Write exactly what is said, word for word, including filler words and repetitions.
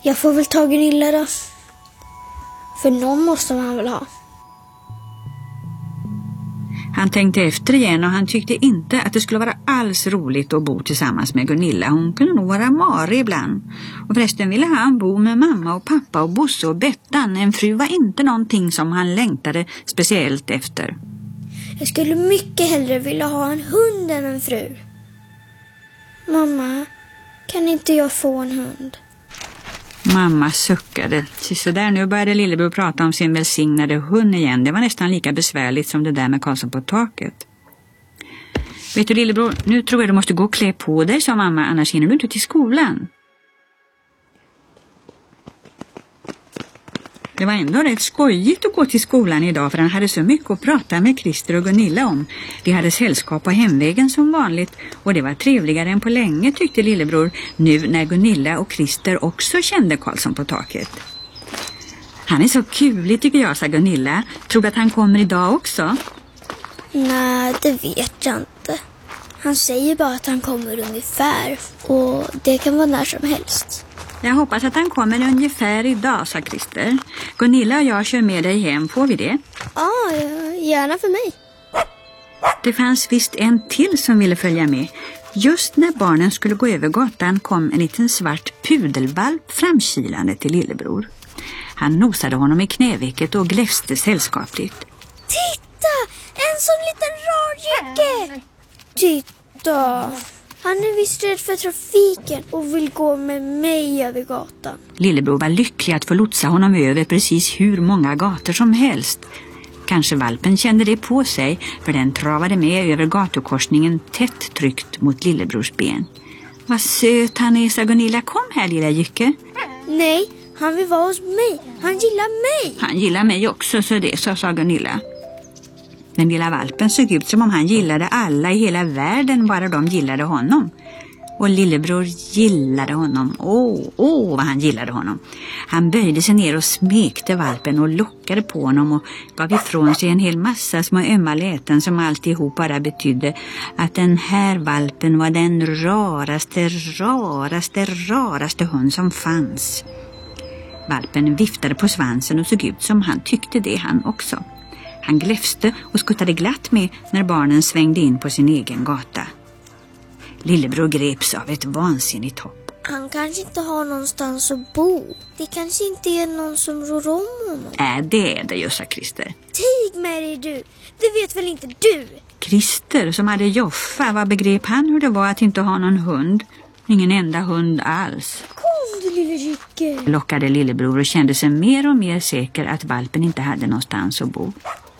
Jag får väl ta Gunilla då. För någon måste man väl ha. Han tänkte efter igen och han tyckte inte att det skulle vara alls roligt att bo tillsammans med Gunilla. Hon kunde nog vara marig ibland. Och förresten ville han bo med mamma och pappa och Bosse och Bettan. En fru var inte någonting som han längtade speciellt efter. Jag skulle mycket hellre vilja ha en hund än en fru. Mamma, kan inte jag få en hund? Mamma suckade. Så där nu började Lillebror prata om sin välsignade hund igen. Det var nästan lika besvärligt som det där med Karlsson på taket. Vet du Lillebror, nu tror jag du måste gå och klä på dig, sa mamma, annars hinner du inte till skolan. Det var ändå rätt skojigt att gå till skolan idag för han hade så mycket att prata med Christer och Gunilla om. De hade sällskap på hemvägen som vanligt och det var trevligare än på länge tyckte Lillebror nu när Gunilla och Christer också kände Karlsson på taket. Han är så kulig tycker jag, sa Gunilla. Tror du att han kommer idag också? Nej, det vet jag inte. Han säger bara att han kommer ungefär och det kan vara när som helst. Jag hoppas att han kommer ungefär idag, sa Christer. Gunilla och jag kör med dig hem, får vi det? Ja, gärna för mig. Det fanns visst en till som ville följa med. Just när barnen skulle gå över gatan kom en liten svart pudelvalp framkilande till Lillebror. Han nosade honom i knävecket och gläfste sällskapligt. Titta! En sån liten rar jycke! Titta! Han är visst rädd för trafiken och vill gå med mig över gatan. Lillebror var lycklig att få lotsa honom över precis hur många gator som helst. Kanske valpen kände det på sig för den travade med över gatukorsningen tätt tryckt mot Lillebrors ben. Vad söt han är, sa Gunilla. Kom här lilla jycke. Nej, han vill vara hos mig. Han gillar mig. Han gillar mig också, så det så, sa Gunilla. Den lilla valpen såg ut som om han gillade alla i hela världen, bara de gillade honom. Och Lillebror gillade honom. Åh, åh vad han gillade honom. Han böjde sig ner och smekte valpen och lockade på honom och gav ifrån sig en hel massa små ömma läten som alltihop bara betydde att den här valpen var den raraste, raraste, raraste hund som fanns. Valpen viftade på svansen och såg ut som han tyckte det han också. Han gläfste och skuttade glatt med när barnen svängde in på sin egen gata. Lillebror greps av ett vansinnigt hopp. Han kanske inte har någonstans att bo. Det kanske inte är någon som rår om honom. Äh, det är det ju, sa Christer. Tig med dig du, det vet väl inte du? Christer som hade Joffa, vad begrep han hur det var att inte ha någon hund? Ingen enda hund alls. Kom du lille jycke, lockade Lillebror och kände sig mer och mer säker att valpen inte hade någonstans att bo.